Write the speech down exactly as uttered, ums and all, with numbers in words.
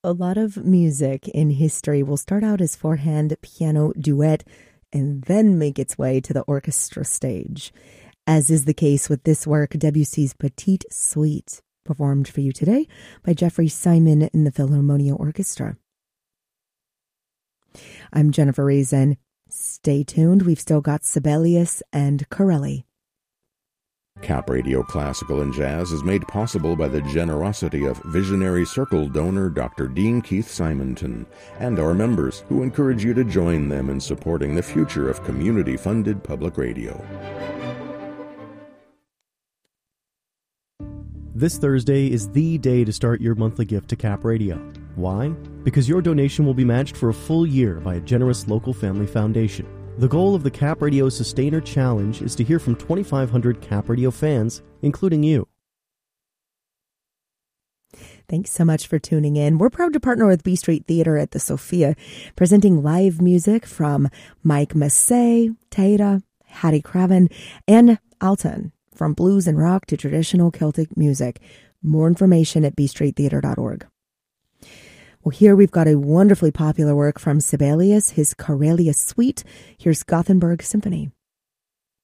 A lot of music in history will start out as four-hand piano duet and then make its way to the orchestra stage, as is the case with this work, Debussy's Petite Suite, performed for you today by Jeffrey Simon in the Philharmonia Orchestra. I'm Jennifer Reason. Stay tuned. We've still got Sibelius and Corelli. Cap Radio Classical and Jazz is made possible by the generosity of visionary circle donor Doctor Dean Keith Simonton and our members, who encourage you to join them in supporting the future of community-funded public radio. This Thursday is the day to start your monthly gift to Cap Radio. Why? Because your donation will be matched for a full year by a generous local family foundation. The goal of the Cap Radio Sustainer Challenge is to hear from twenty-five hundred Cap Radio fans, including you. Thanks so much for tuning in. We're proud to partner with B Street Theater at the Sophia, presenting live music from Mike Massey, Taita, Hattie Craven, and Alton, from blues and rock to traditional Celtic music. More information at b street theater dot org. Well, here we've got a wonderfully popular work from Sibelius, his Karelia Suite. Here's Gothenburg Symphony.